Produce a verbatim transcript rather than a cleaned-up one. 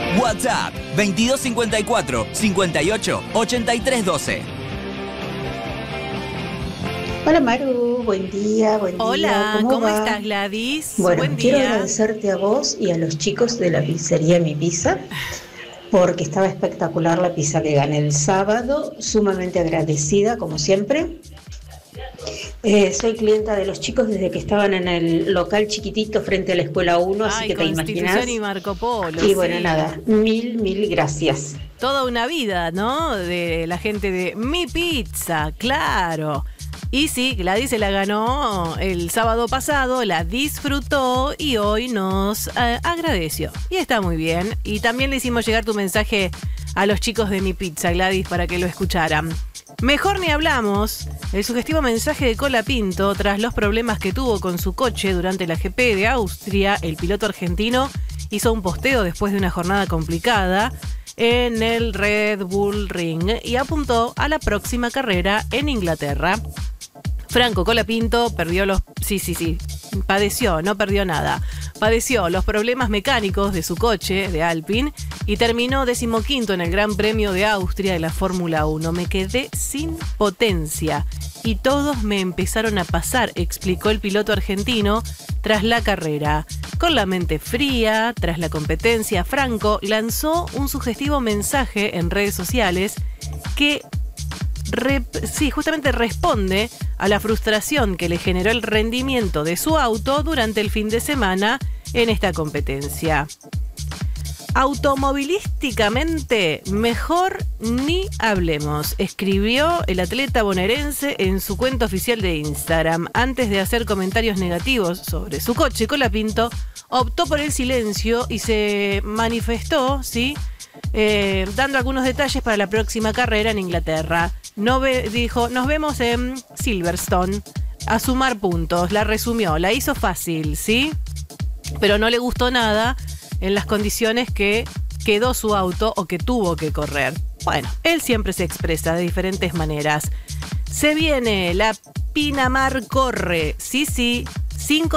WhatsApp veintidós cincuenta y cuatro, cincuenta y ocho, ochenta y tres doce. Hola Maru, buen día, buen día. Hola, ¿cómo, ¿cómo va? estás, Gladys? Bueno, Buen quiero día. agradecerte a vos y a los chicos de la pizzería Mi Pizza, porque estaba espectacular la pizza que gané el sábado, sumamente agradecida, como siempre. Eh, soy clienta de los chicos desde que estaban en el local chiquitito frente a la Escuela uno, así Ay, que te Constitución imaginas. y Marco Polo. Y bueno, sí. nada, mil, mil gracias. Toda una vida, ¿no? De la gente de Mi Pizza, claro. Y sí, Gladys se la ganó el sábado pasado, la disfrutó y hoy nos eh, agradeció. Y está muy bien. Y también le hicimos llegar tu mensaje a los chicos de Mi Pizza, Gladys, para que lo escucharan. Mejor ni hablamos. El sugestivo mensaje de Colapinto, tras los problemas que tuvo con su coche durante la G P de Austria, el piloto argentino hizo un posteo después de una jornada complicada en el Red Bull Ring y apuntó a la próxima carrera en Inglaterra. Franco Colapinto perdió los... Sí, sí, sí. Padeció, no perdió nada. Padeció los problemas mecánicos de su coche, de Alpine, y terminó decimoquinto en el Gran Premio de Austria de la Fórmula uno. Me quedé sin potencia y todos me empezaron a pasar, explicó el piloto argentino tras la carrera. Con la mente fría, tras la competencia, Franco lanzó un sugestivo mensaje en redes sociales que... Rep- sí, justamente responde a la frustración que le generó el rendimiento de su auto durante el fin de semana en esta competencia. Automovilísticamente, mejor ni hablemos, escribió el atleta bonaerense en su cuenta oficial de Instagram. Antes de hacer comentarios negativos sobre su coche, Colapinto optó por el silencio y se manifestó, ¿sí? Eh, dando algunos detalles para la próxima carrera en Inglaterra. No ve, dijo, nos vemos en Silverstone a sumar puntos. La resumió, la hizo fácil, ¿sí? Pero no le gustó nada en las condiciones que quedó su auto o que tuvo que correr. Bueno, él siempre se expresa de diferentes maneras. Se viene la Pinamar Corre, sí, sí, cinco